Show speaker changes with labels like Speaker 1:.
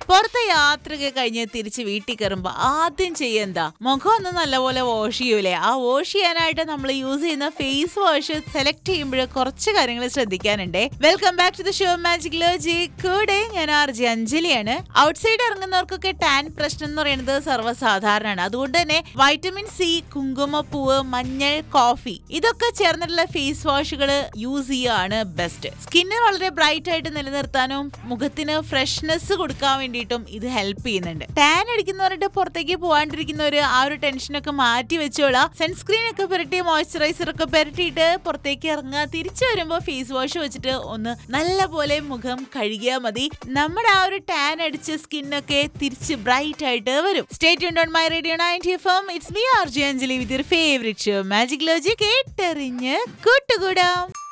Speaker 1: പുറത്തെ യാത്രയൊക്കെ കഴിഞ്ഞ് തിരിച്ച് വീട്ടിൽ കയറുമ്പോ ആദ്യം ചെയ്യെന്താ, മുഖം ഒന്ന് നല്ലപോലെ വാഷ് ചെയ്യൂലേ? ആ വാഷ് ചെയ്യാനായിട്ട് നമ്മൾ യൂസ് ചെയ്യുന്ന ഫേസ് വാഷ് സെലക്ട് ചെയ്യുമ്പോൾ കുറച്ച് കാര്യങ്ങൾ ശ്രദ്ധിക്കാനുണ്ട്. Welcome back to the show magic ലോജി. കൂടെ ഞാൻ RJ അഞ്ജലിയാണ്. ഔട്ട്സൈഡ് ഇറങ്ങുന്നവർക്കൊക്കെ ടാൻ പ്രശ്നം എന്ന് പറയുന്നത് സർവ്വസാധാരണമാണ്. അതുകൊണ്ട് തന്നെ വൈറ്റമിൻ സി, കുങ്കുമപ്പൂവ്, മഞ്ഞൾ, കോഫി ഇതൊക്കെ ചേർന്നിട്ടുള്ള ഫേസ് വാഷുകൾ യൂസ് ചെയ്യുകയാണ് ബെസ്റ്റ്. സ്കിന്ന് വളരെ ബ്രൈറ്റ് ആയിട്ട് നിലനിർത്താനും മുഖത്തിന് ഫ്രഷ്നെസ് കൊടുക്കാൻ വേണ്ടിയിട്ടും ഇത് ഹെൽപ്പ് ചെയ്യുന്നുണ്ട്. ടാൻ അടിക്കുന്നവരുടെ പുറത്തേക്ക് പോകാണ്ടിരിക്കുന്നവര് ആ ഒരു ടെൻഷനൊക്കെ മാറ്റി വെച്ചോളാം. സൺസ്ക്രീൻ ഒക്കെ പുരട്ടി മോയ്സ്ചറൈസർ ഒക്കെ പുരട്ടിയിട്ട് പുറത്തേക്ക് ഇറങ്ങുക. തിരിച്ചു വരുമ്പോൾ ഫേസ് വാഷ് വെച്ചിട്ട് ഒന്ന് നല്ല പോലെ മുഖം കഴുകിയാൽ മതി. നമ്മുടെ ആ ഒരു ടാൻ അടിച്ച സ്കിന്നൊക്കെ തിരിച്ച് ബ്രൈറ്റ് ആയിട്ട് വരും. Stay tuned on my radio 90 FM. It's me RJ Anjali with your favourite show magic ലോജി. കേട്ടറിഞ്ഞ് കൂട്ടുകൂടാം.